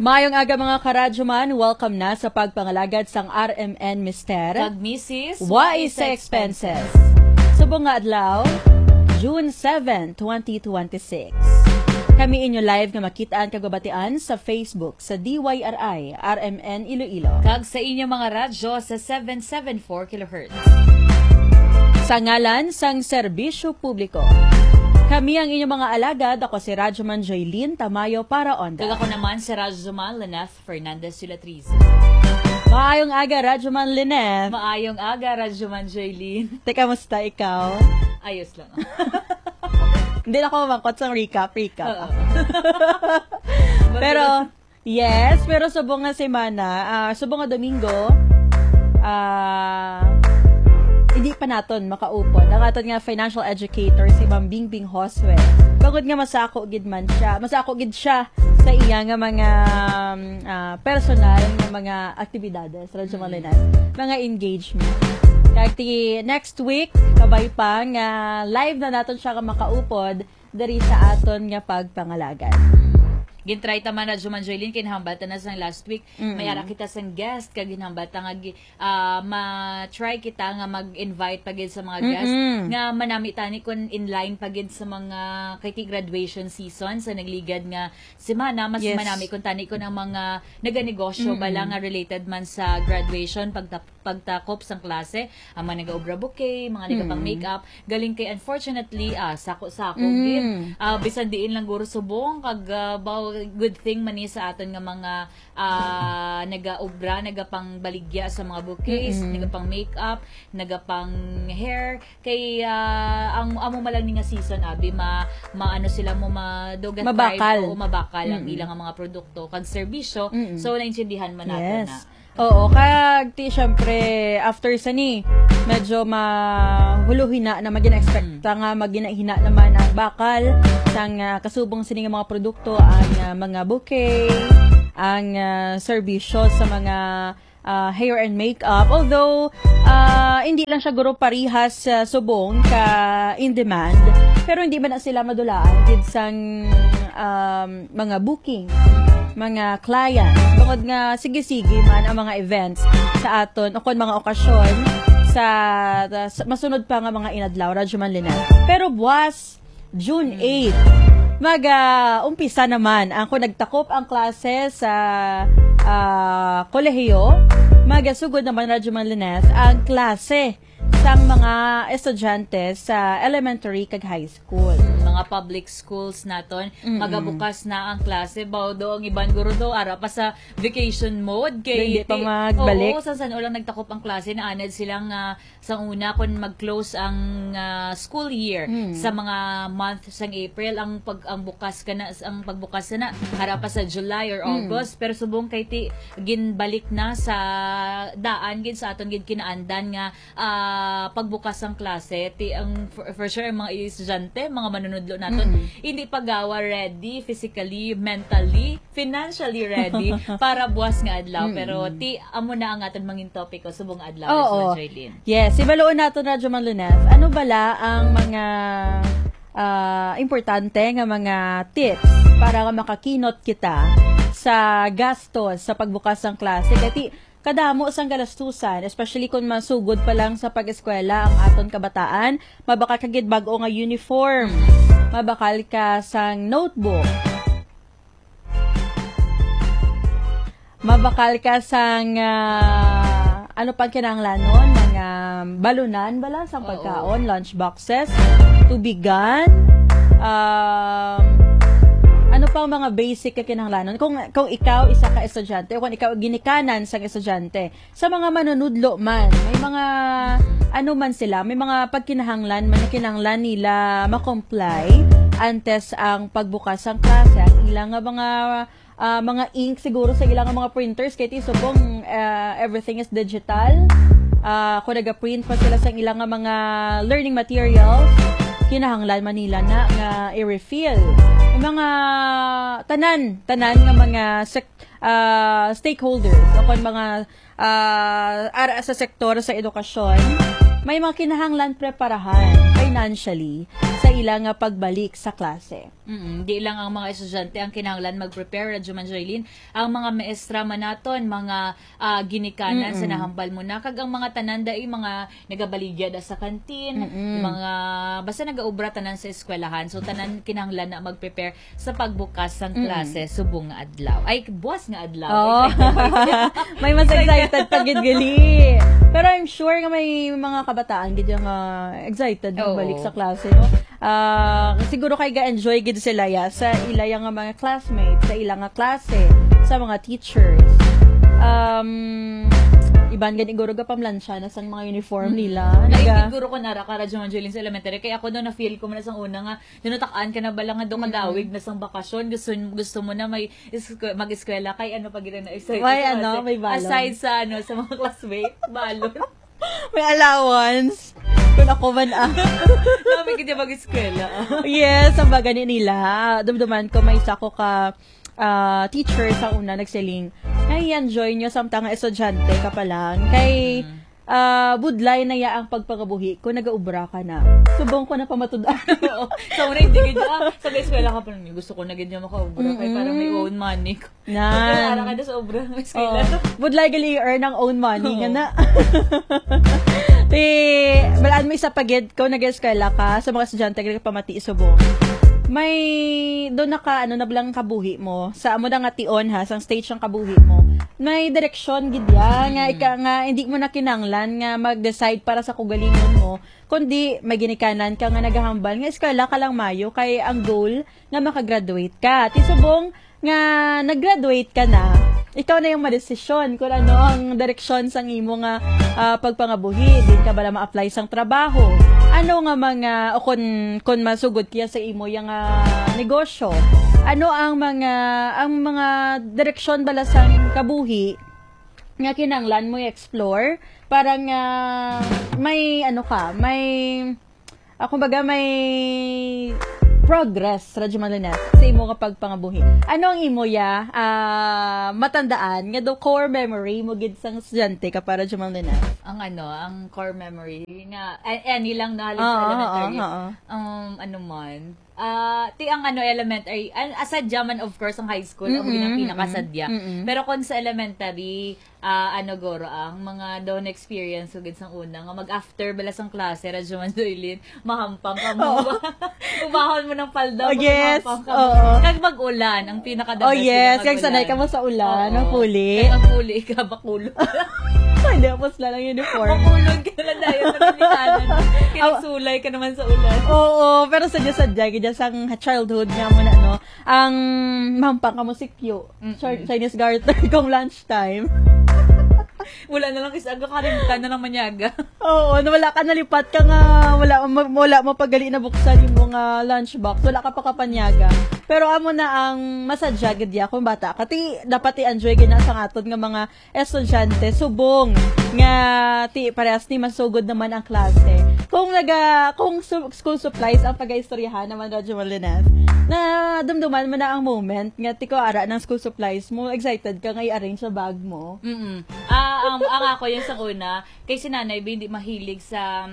Mayong aga mga karadyoman, welcome na sa pagpangalagad sang RMN Mister kag Mrs. Wais sa Expenses. Subong nga adlaw, June 7, 2026. Kami inyo live nga makitaan kagabatian sa Facebook sa DYRI RMN Iloilo. Kag sa inyo mga radyo sa 774 kHz. Sa ngalan sang serbisyo publiko. Kami ang inyong mga alagad. Ako si Radyoman Joylene Tamayo para Onda. Kag ako naman si Radyoman Lyneth Fernandez Sulatriz. Maayong aga, Radyoman Lyneth. Maayong aga, Radyoman Joylene. Teka, musta ikaw? Ayos lang. Hindi na ako mamangkot sa recap. Pero, yes, pero subong nga semana, subong nga Domingo, hindi pa naton makaupod. Ang aton nga financial educator si Ma'am Bingbing Josue. Pagod nga masako gid siya sa iya nga mga personal nga mga aktibidades, radyo mga engagement. Kaya next week, kabay pa nga live na naton siya nga makaupod diri sa aton nga pagpangalagan. Gintry taman na Juman Joylene kinahambatan na sang last week. May ara kita sang guest kag ginahambatan nga ma-try kita nga mag-invite pagid sa mga guest nga manami tani kun in line pagid sa mga kay graduation season sa nagligad nga semana mas manami kun tani kun ang mga naganegosyo bala nga related man sa graduation pagtakop sang klase, ang mga nag-obra bouquet, mga nagapang makeup, galing kay unfortunately sako-sako gid. Bisan diin lang guro subong kag good thing man ni sa aton nga mga nagaobra, nagapang baligya sa mga bouquets, nagapang makeup, nagapang hair kay ang amo malang ni nga season abi maano sila mo madugat mabakal ang ilang mga produkto kag serbisyo. So naintindihan man nato na. Oo, kag syempre after sa ni medyo mahuluhina na magina-expect nga maginahina naman ang bakal sang kasubong sini nga mga produkto ang mga bouquet, ang serbisyo sa mga hair and makeup. Although hindi lang siya guro parihas subong ka in demand, pero hindi man na sila madulaan gid sang mga booking, mga client. Bukod nga sige-sige man ang mga events sa aton o kon mga okasyon sa masunod pa nga mga inadlaw Radyoman Lyneth. Pero buwas June 8 umpisa naman ang kung nagtakop ang klase sa kolehiyo, magasugod naman Radyoman Lyneth ang klase sang mga estudyante sa elementary kag high school. Mga public schools naton magabukas na ang klase bawdo ang iban guro do ara pa sa vacation mode kay hindi pa magbalik. Oo, san ulang nagtakop ang klase na anad silang sang una kun mag-close ang school year sa mga month sang April ang bukas kana ang pagbukas na ara pa sa July or August pero subong kay ti ginbalik na sa daan gid sa aton gid kinaandan nga pagbukas ang klase ti ang for sure mga estudyante mga manunudlo naton hindi pagawa ready physically, mentally, financially ready para buwas nga adlaw pero ti amo na ang aton mangin topiko subong adlaw sa Joylene. Yes, ibaloon nato na Radyoman Lyneth. Ano bala ang mga importante nga mga tips para nga makakinot kita sa gastos sa pagbukas ng klase kay kadamo sang galastusan, especially kung masugod pa lang sa pag-eskwela ang aton kabataan, mabakal ka gid bag-o nga uniform, mabakal ka sang notebook, mabakal ka sang ano pang kinahanglanon, mga balunan bala sang pagkaon, lunch boxes, tubigan, ano pang mga basic na kinahanglanon kung ikaw isa ka estudyante o kung ikaw ginikanan sa estudyante sa mga manunudlo man may mga ano man sila may mga pagkinahanglan man na kinahanglan nila ma-comply antes ang pagbukas ng klase ang ilang mga ink siguro sa ilang mga printers kay subong everything is digital kung nag-print pa sila sa ilang mga learning materials kinahanglan man nila na nga i-refill yung mga tanan nga mga stakeholders o kon mga ara sa sektor sa edukasyon may mga kinahanglan preparahan financially sa ilang pagbalik sa klase. Di lang ang mga estudyante ang kinahanglan mag-prepare, Radyo Manjoylin, ang mga maestra manaton, mga ginikanan sa nahambal mo na, kag ang mga tananda mga nagabaligya da sa kantin, mga basta nagaubra tanan sa eskwelahan, so tanan kinahanglan na mag-prepare sa pagbukas ng klase subong nga adlaw. Ay, buwas nga adlaw. Oh. May mas excited pag gali. Pero I'm sure nga may mga kabataan gid nga excited balik sa klase, no? Siguro kay ga-enjoy gid sila sa ilang nga mga classmates, sa ilang nga klase, sa mga teachers. Iban gani guro ga pamlansya na sang mga uniform nila. Siguro ko nara ka Radyo Manjoylin sa elementary, kaya ako na feel ko man sang una nga tinutak-an ka na bala nga do kadawig na sang bakasyon, gusto mo na may mag-eskwela kay ano pag na excited. May balon. Aside sa sa mga classmates, balon. May allowance. Kung ako man Namin kita mag-eskwela. Yes, ang bagay nila. Dumduman ko, may isa ko ka teacher sa una nagsiling. Nai-enjoy nyo samtang nga estudyante ka pa lang. Kay budlay na ya ang pagpagabuhi ko, nagaubra ka na. Subong ko na pamatudaan. Sa una, hindi ganda. Sa eskwela ka pa lang, gusto ko na ganda makaubra. Kaya parang may own money ko. Para ka na sa obra ng eskwela. Budlay gali earn ang own money nga na. Balaan mo isa pagid ko nag-eskwela ka sa mga estudyante ka pamati subong. May doon nablang kabuhi mo sa amo nga tion sang stage ang kabuhi mo. May direksyon gid nga nga hindi mo na kinanglan nga mag-decide para sa kugalingon mo, kundi may ginikanan ka nga naghahambal nga eskwela ka lang mayo kay ang goal nga makagraduate ka. Tisubong nga nag-graduate ka na, ikaw na yung madesisyon kung ano ang direksyon sang imo nga pagpangabuhi. Din ka bala ma-apply sang trabaho. Ano nga mga kung masugod kiya sa imo yung negosyo. Ano ang mga direksyon bala sang kabuhi nga kinanglan mo i-explore para nga may kumbaga may progress, Radyo Manjoylin, sa imo nga pagpangabuhi. Ano ang imo matandaan nga do core memory mo gid sang estudyante ka para Radyo Manjoylin? Ang core memory nga nilang na halos elementary. Ang elementary, asadya man of course ang high school, ang pinakasadya. Pero kung sa elementary, goro ang mga down experience so gid sang una nga mag-after bala sang klase, Radyo Manjoylin, mahampang ka mo. Umahon mo ng palda. Yes. Kag mag-ulan, ang pinaka-the best. Yes, kag sanay ka mo sa ulan, puli. Kag magpuli ka, bakulog. Hindi ako sila ng uniform. Bakulog ka lang dayon na nalikanan. Kinisulay ka naman sa ulan. Oo, pero sadya-sadya, gidya sang childhood nga mo na, ang mahampang ka mo sikyo. Chinese garter kung lunchtime. Wala na lang kasi aga karimtan na lang manyaga. Oo, wala ka nalipat ka nga, wala mo pagali na buksan yung mga lunchbox, wala ka pa kapanyaga. Pero amo na ang masadya gidya kung bata kati dapat i-enjoy gina sa aton nga mga estudyante subong nga parehas ni masugod naman ang klase. Kung school supplies ang pag-istoryahan naman Radyo Manjoylin, na dumduman mo na ang moment nga tiko ara ng school supplies mo, excited ka nga i-arrange sa bag mo. Ang ako yung sa una, kay si nanay hindi mahilig sa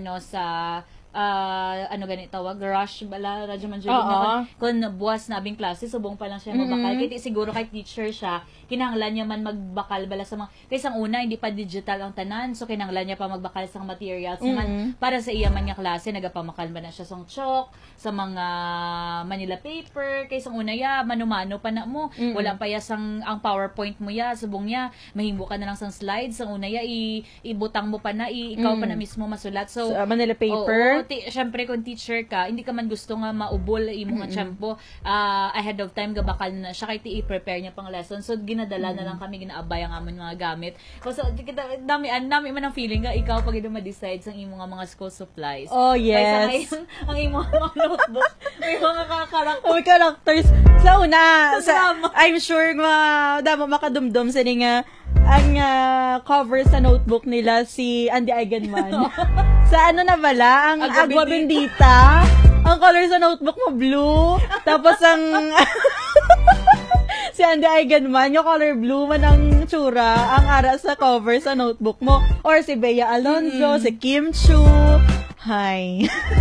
ganit tawag, rush bala, Radyo Manjoylin. Kung buwas na abing klase, subong pa lang siya magbakal. Kaya siguro kay teacher siya, kinahanglan niya man magbakal bala sa mga, kaya sang una, hindi pa digital ang tanan, so kinahanglan niya pa magbakal sa materials. Para sa iya man nga klase, nagapamakal ba na siya sa chalk, sa mga Manila paper, kaya sang una mano-mano pa na mo, wala pa sang ang PowerPoint mo subong niya, mahimbo ka na lang sang slides, sang una ibutang mo pa na, ikaw pa na mismo masulat. So Manila paper. Syempre kung teacher ka, hindi ka man gusto nga maubol imo nga tiyempo ahead of time gabakal na siya kay i-prepare niya pang lesson. So ginadala na lang kami, ginaabay ang amon mga gamit. So dami man ang feeling nga ikaw pag ma-decide sang imo nga mga school supplies. Oh yes. Kaysa ang imo mga notebook, may mga characters. Sa una, I'm sure damo makadumdum sa nga ang cover sa notebook nila si Andy Eigenman. Sa na bala? Ang Agua Bendita. Ang color sa notebook mo, blue. Tapos ang si Andy Eigenman, yung color blue man ang tsura ang ara sa cover sa notebook mo. Or si Bea Alonzo, si Kim Chu. Hay.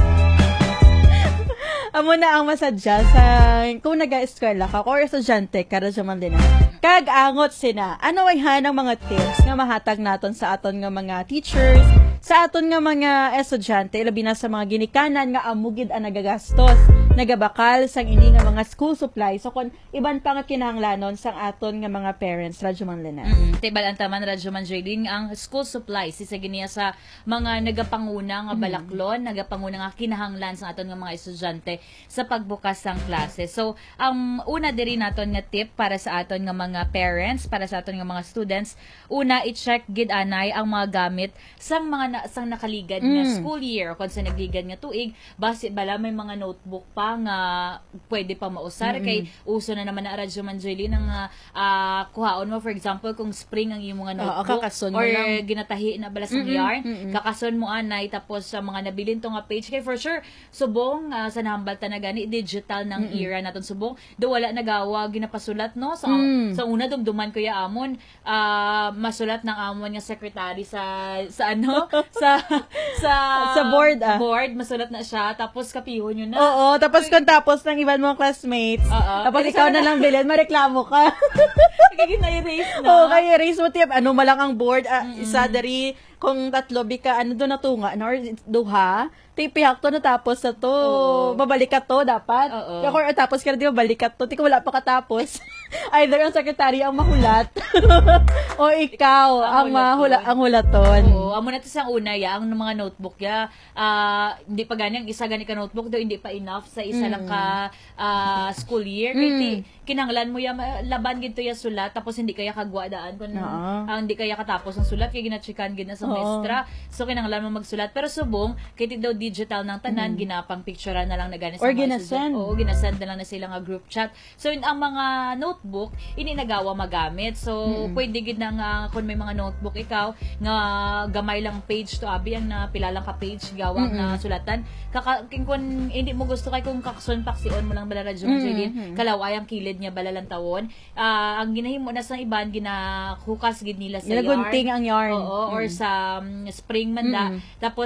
Amo na ang masadya sa kung nag-eskwela ka or estudyante ka ra man din. Kag-angot sina. Ano ay hanang mga tips nga mahatag naton sa aton nga mga teachers, sa aton nga mga estudyante, labi na sa mga ginikanan nga amugid ang nagagastos, nagabakal sang ini nga mga school supplies. So kung iban pa nga kinahanglanon sang aton nga mga parents, radyo man lina. Tibal ang taman radyo man Jaylin, ang school supplies isa giniya sa mga nagapanguna nga balaklon, nagapanguna nga kinahanglan sa aton nga mga estudyante sa pagbukas ng klase. So, ang una diri naton nga tip para sa aton nga mga parents, para sa aton nga mga students, una i-check gid anay ang mga gamit sang mga sang nakaligad nga school year, kung sa nagligad nga tuig, base bala may mga notebook pa nga pwede pa mausar kay uso na naman na radyo man Joylin ang kuhaon mo, for example, kung spring ang imong notebook or ginatahi na bala sang yarn, kakason mo anay, tapos sa mga nabilin to nga page, kay for sure subong sa nahambal ta na gani digital ng era naton subong do wala nagawa ginapasulat no sa una dumduman ko ya amon masulat ng amon nga secretary sa ano sa board masulat na siya, tapos kapihon yun na. Oo, tapos kung tapos ng iban mong classmates, tapos ikaw na lang bilin, mareklamo ka. Kaya na-erase na. Oo, kaya erase mo tip, ano malang ang board, isa dari, kung tatlo bika, ano doon natunga, ano, or duha, tipihak to natapos sa to, babalik ka to dapat. Kung tapos ka na di babalik ka to, di ko wala pa katapos. Either ang secretary ang mahulat, o ikaw ang hulaton. Oo, amo na to sa una ya, ang mga notebook ya, hindi pa gani, ang isa gani ka notebook do hindi pa enough sa isa lang ka school year. Kaya kinanglan mo ya, laban gito ya sulat, tapos hindi kaya kagwadaan kung hindi kaya katapos ang sulat, kaya ginachikan gina sa maestra. So kinanglan mo magsulat, pero subong kaya daw digital ng tanan, ginapang picturean na lang na gani sa or ginasend. Oo, ginasend na lang na sila nga group chat. So ang mga notebook ini nagawa magamit. So pwede gid na nga kung may mga notebook ikaw nga gamay lang page to abi ang napila lang ka page gawa na sulatan. Kung hindi mo gusto kay kung kakson paksiyon mo lang bala radyo Jaylin, kalaway ang kilid niya bala lang tawon. Ang ginahimo na sa iban ginahukas gid nila sa yarn. Ginagunting ang yarn. Oo, or sa spring man da. Tapos